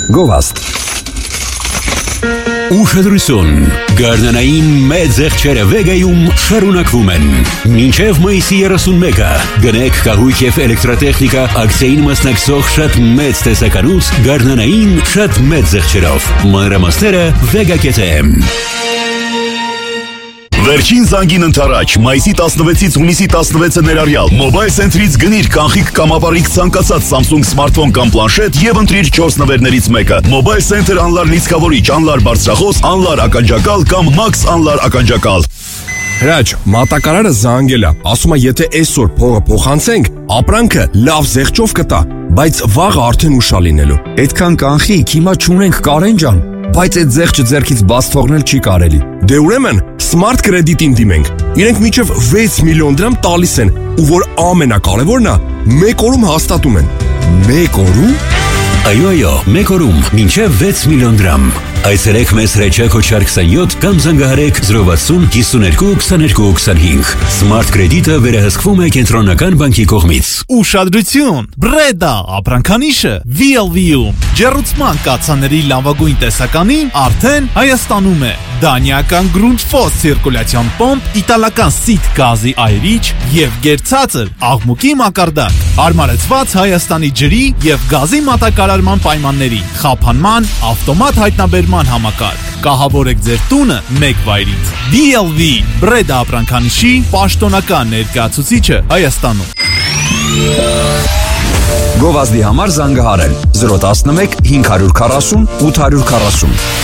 Գովազդ։ Ուշադրություն, գարնանային մեծ եղջերը Վեգայում շարունակվում են։ Մինչև մայիսի 31-ը գնեք կահույք և էլեկտրատեխնիկա ակցիային մասնակցող շատ մեծ տեսականուց գարնանային շատ մեծ եղջերով։ Մանրամասները Vega.am։ Վերջին զանգին ընթരാճ, մայիսի 16-ից հունիսի 16-ը ներառյալ Mobile Center-ից գնիր կանխիկ կամ ապառիկ ցանկացած Samsung սմարթֆոն կամ պլանշետ եւ ընտրիր 4 նվերներից մեկը։ Mobile Center անլար լիցքավորիչ, անլար բարձրախոս, անլար ականջակալ կամ Max անլար ականջակալ։ Հրաչ, մատակարարը զանգել է, ասում է եթե այսօր փողը փոխանցենք, ապրանքը լավ զեղչով կտա, բայց վաղը արդեն ուշ է լինելու։ Այդքան կանխիկ, հիմա չունենք Կարեն ջան, բայց այդ զեղչը ձեռքից բաց թողնել չի կարելի։ Դե ուրեմն Smart Credit-ին դիմենք։ Իրենք մինչև 6 միլիոն դրամ տալիս են, ու որ ամենակարևորն է, 1 օրում հաստատում են։ 1 օրում։ Այո, 1 օրում մինչև 6 միլիոն դրամ։ Այցելեք մեզ հրաչյա Քոչար 27 կամ զանգահարեք 060 52 22 25։ Smart Credit-ը վերահսկվում է Կենտրոնական բանկի կողմից։ Ուշադրություն! Բրեդա ապրանքանիշը VLV-ում ջեռուցման կաթսաների լավագույն տեսականին արդեն Հայաստանում է։ Դանիական Grundfos ցիրկուլյացիոն պոմպ, իտալական Sit գազի այրիչ եւ գերցածր աղմուկի մակարդակ։ Հարմարեցված Հայաստանի ջրի եւ գազի մատակարարման պայմանների, խափանման, ավտոմատ հայտնաբերման համակարգ։ Կահավորեք ձեր տունը մեկ վայրից։ BLV Բրեդա ապրանքանիշի պաշտոնական ներկայացուցիչը Հայաստանում։ Գովազդի համար զանգահարել 011 540 840։